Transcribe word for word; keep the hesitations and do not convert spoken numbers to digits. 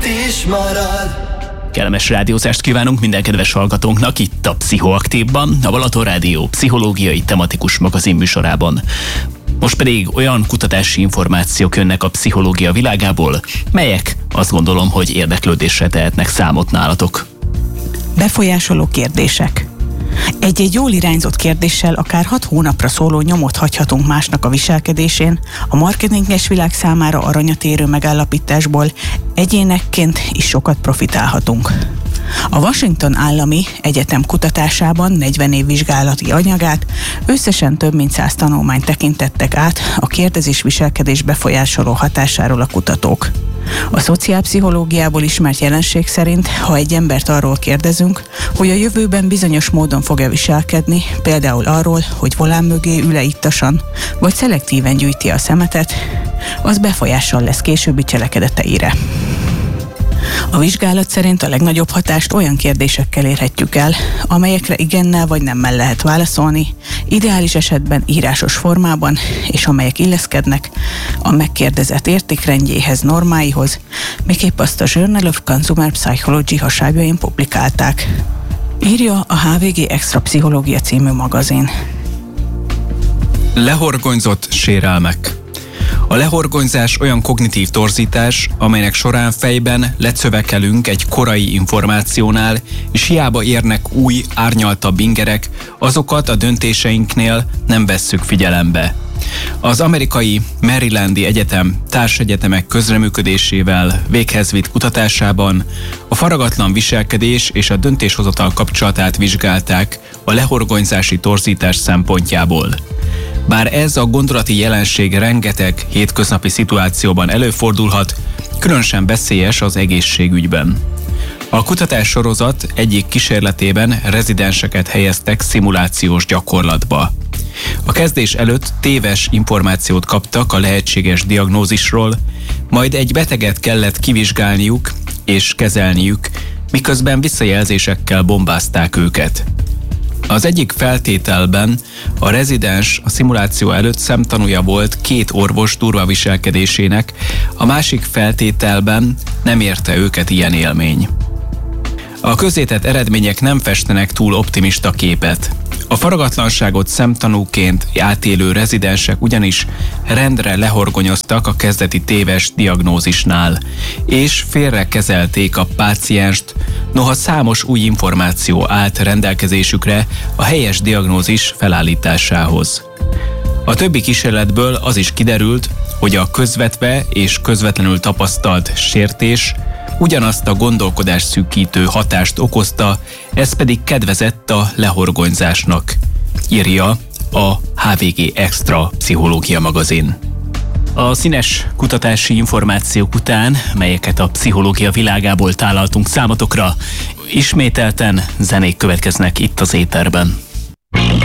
is marad. Kellemes rádiózást kívánunk minden kedves hallgatónknak itt a Pszichoaktívban, a Balaton Rádió pszichológiai tematikus magazin műsorában. Most pedig olyan kutatási információk jönnek a pszichológia világából, melyek azt gondolom, hogy érdeklődésre tehetnek számot nálatok. Befolyásoló kérdések. Egy-egy jól irányzott kérdéssel akár hat hónapra szóló nyomot hagyhatunk másnak a viselkedésén, a marketinges világ számára aranyat érő megállapításból egyénekként is sokat profitálhatunk. A Washington Állami Egyetem kutatásában negyven év vizsgálati anyagát összesen több mint száz tanulmányt tekintettek át a kérdezés-viselkedés befolyásoló hatásáról a kutatók. A szociálpszichológiából ismert jelenség szerint, ha egy embert arról kérdezünk, hogy a jövőben bizonyos módon fog-e viselkedni, például arról, hogy volán mögé ül-e ittasan, vagy szelektíven gyűjti a szemetet, az befolyással lesz későbbi cselekedeteire. A vizsgálat szerint a legnagyobb hatást olyan kérdésekkel érhetjük el, amelyekre igennel vagy nemmel lehet válaszolni, ideális esetben írásos formában, és amelyek illeszkednek a megkérdezett értékrendjéhez, normáihoz, miképp azt a Journal of Consumer Psychology hasábjain publikálták. Írja a há vé gé Extra Pszichológia című magazin. Lehorgonyzott sérelmek. A lehorgonyzás olyan kognitív torzítás, amelynek során fejben lecövekelünk egy korai információnál, és hiába érnek új, árnyaltabb ingerek, azokat a döntéseinknél nem vesszük figyelembe. Az amerikai Marylandi Egyetem társegyetemek közreműködésével véghez vitt kutatásában a faragatlan viselkedés és a döntéshozatal kapcsolatát vizsgálták a lehorgonyzási torzítás szempontjából. Bár ez a gondolati jelenség rengeteg hétköznapi szituációban előfordulhat, különösen veszélyes az egészségügyben. A kutatás sorozat egyik kísérletében rezidenseket helyeztek szimulációs gyakorlatba. A kezdés előtt téves információt kaptak a lehetséges diagnózisról, majd egy beteget kellett kivizsgálniuk és kezelniük, miközben visszajelzésekkel bombázták őket. Az egyik feltételben a rezidens a szimuláció előtt szemtanúja volt két orvos durva viselkedésének, a másik feltételben nem érte őket ilyen élmény. A közzétett eredmények nem festenek túl optimista képet. A faragatlanságot szemtanúként átélő rezidensek ugyanis rendre lehorgonyoztak a kezdeti téves diagnózisnál, és félrekezelték a pácienst, noha számos új információ állt rendelkezésükre a helyes diagnózis felállításához. A többi kísérletből az is kiderült, hogy a közvetve és közvetlenül tapasztalt sértés ugyanazt a gondolkodás szűkítő hatást okozta, ez pedig kedvezett a lehorgonyzásnak, írja a há vé gé Extra Pszichológia magazin. A színes kutatási információk után, melyeket a pszichológia világából tálaltunk számotokra, ismételten zenék következnek itt az éterben.